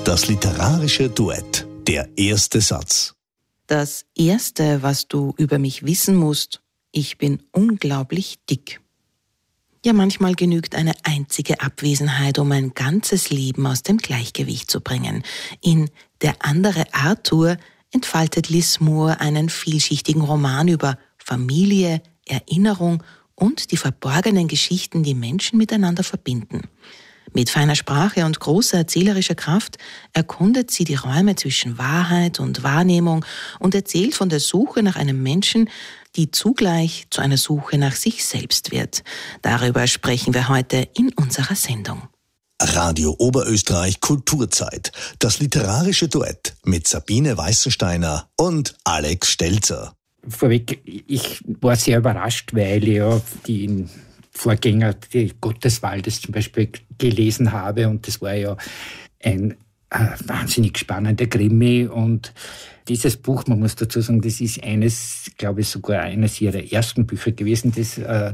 Das literarische Duett. Der erste Satz. Das Erste, was du über mich wissen musst: ich bin unglaublich dick. Ja, manchmal genügt eine einzige Abwesenheit, um ein ganzes Leben aus dem Gleichgewicht zu bringen. In Der andere Arthur entfaltet Liz Moore einen vielschichtigen Roman über Familie, Erinnerung und die verborgenen Geschichten, die Menschen miteinander verbinden. Mit feiner Sprache und großer erzählerischer Kraft erkundet sie die Räume zwischen Wahrheit und Wahrnehmung und erzählt von der Suche nach einem Menschen, die zugleich zu einer Suche nach sich selbst wird. Darüber sprechen wir heute in unserer Sendung. Radio Oberösterreich Kulturzeit. Das literarische Duett mit Sabine Weißensteiner und Alex Stelzer. Vorweg, ich war sehr überrascht, weil ich ja die Vorgänger, die Gott des Waldes zum Beispiel, gelesen habe. Und das war ja ein wahnsinnig spannender Krimi. Und dieses Buch, man muss dazu sagen, das ist glaube ich, sogar eines ihrer ersten Bücher gewesen, das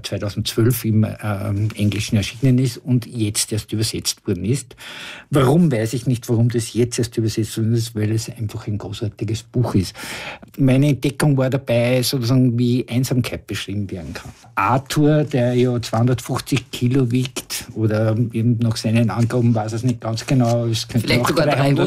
2012 im Englischen erschienen ist und jetzt erst übersetzt worden ist. Warum, weiß ich nicht, warum das jetzt erst übersetzt worden ist, weil es einfach ein großartiges Buch ist. Meine Entdeckung war dabei, sozusagen, wie Einsamkeit beschrieben werden kann. Arthur, der ja 250 Kilo wiegt, oder eben nach seinen Angaben weiß es nicht ganz genau, es könnte auch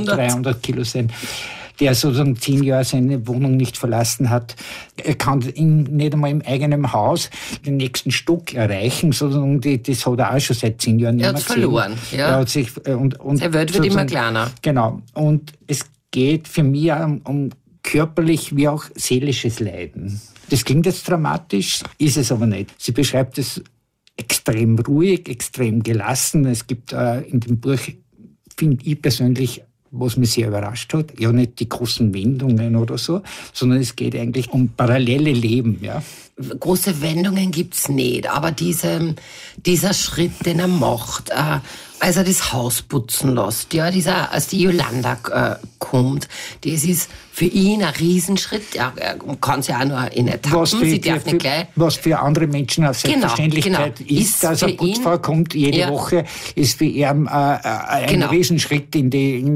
300 Kilo sein, der sozusagen 10 Jahre seine Wohnung nicht verlassen hat. Er kann nicht einmal im eigenen Haus den nächsten Stock erreichen. Sozusagen, das hat er auch schon seit 10 Jahren nicht mehr gesehen. Verloren. Ja. Er hat sich, Seine Welt wird immer kleiner. Genau. Und es geht für mich auch um körperlich wie auch seelisches Leiden. Das klingt jetzt dramatisch, ist es aber nicht. Sie beschreibt es extrem ruhig, extrem gelassen. Es gibt in dem Buch, finde ich persönlich, was mich sehr überrascht hat, ja nicht die großen Wendungen oder so, sondern es geht eigentlich um parallele Leben, ja. Große Wendungen gibt's nicht, aber dieser Schritt, den er macht, als er das Haus putzen lässt, ja, als die Jolanda kommt, das ist für ihn ein Riesenschritt. Er kann sie auch nur in Etappen, sie darf nicht gleich. Was für andere Menschen eine Selbstverständlichkeit ist, dass eine Putzfrau kommt jede Woche, ist für ihn ein Riesenschritt in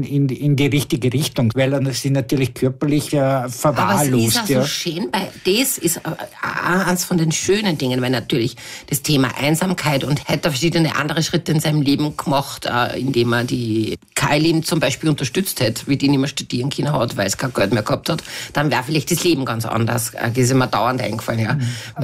die richtige Richtung, weil er sie natürlich körperlich verwahrlost. Aber es ist auch so schön, weil das ist eins von den schönen Dingen, weil natürlich das Thema Einsamkeit, und hat er verschiedene andere Schritte in seinem Leben gemacht, indem er die Kylie zum Beispiel unterstützt hat, wie die nicht mehr studieren können hat, weil es kein Geld mehr gehabt hat, dann wäre vielleicht das Leben ganz anders. Das ist mir dauernd eingefallen, ja.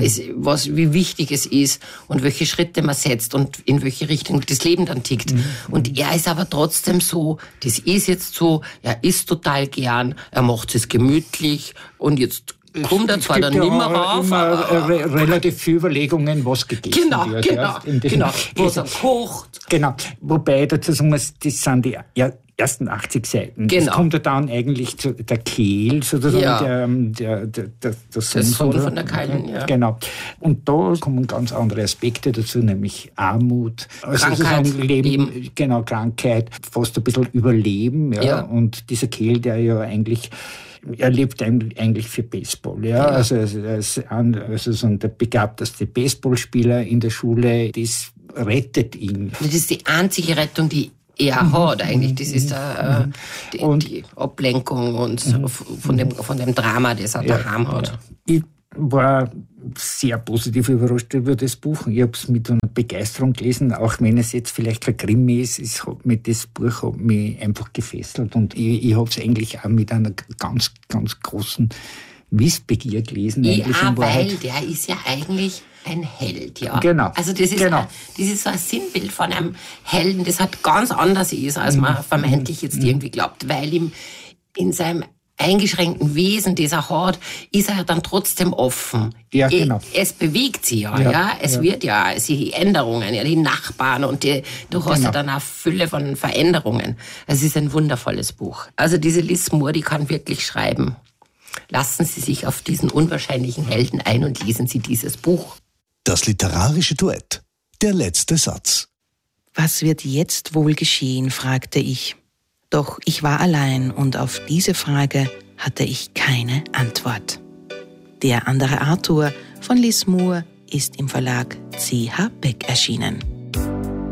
Wie wichtig es ist und welche Schritte man setzt und in welche Richtung das Leben dann tickt. Und er ist aber trotzdem so, das ist jetzt so, er isst total gern, er macht es gemütlich und jetzt kommt er zwar dann nicht mehr rauf, aber relativ viele Überlegungen, was gegessen wird. Genau, was er kocht. Genau, wobei dazu sagen muss, das sind die ersten 80 Seiten. Genau. Das kommt ja dann eigentlich zu der Kehl, sozusagen, der Sohn von der Keilen, ja. Genau. Und da kommen ganz andere Aspekte dazu, nämlich Armut, Krankheit, Leben. Genau, Krankheit, fast ein bisschen Überleben, ja. Und dieser Kehl, der ja eigentlich, er lebt eigentlich für Baseball, ja. Also er ist der begabteste Baseballspieler in der Schule, das rettet ihn. Das ist die einzige Rettung, die er hat eigentlich. Das ist die Ablenkung und von dem Drama, das er daheim hat. Ich war sehr positiv überrascht über das Buch. Ich habe es mit einer Begeisterung gelesen, auch wenn es jetzt vielleicht kein Krimi ist. Das Buch hat mich einfach gefesselt und ich habe es eigentlich auch mit einer ganz, ganz großen Wissbegier gelesen. Weil der ist ja eigentlich ein Held, ja. Genau. Also das ist so ein Sinnbild von einem Helden, das halt ganz anders ist, als man vermeintlich jetzt irgendwie glaubt, weil ihm in seinem eingeschränkten Wesen, das er hat, ist er dann trotzdem offen. Ja, genau. Es bewegt sich ja. Es wird die Änderungen, die Nachbarn und du hast ja dann eine Fülle von Veränderungen. Es ist ein wundervolles Buch. Also diese Liz Moore, die kann wirklich schreiben. Lassen Sie sich auf diesen unwahrscheinlichen Helden ein und lesen Sie dieses Buch. Das literarische Duett. Der letzte Satz. Was wird jetzt wohl geschehen, fragte ich. Doch ich war allein und auf diese Frage hatte ich keine Antwort. Der andere Arthur von Liz Moore ist im Verlag C.H. Beck erschienen.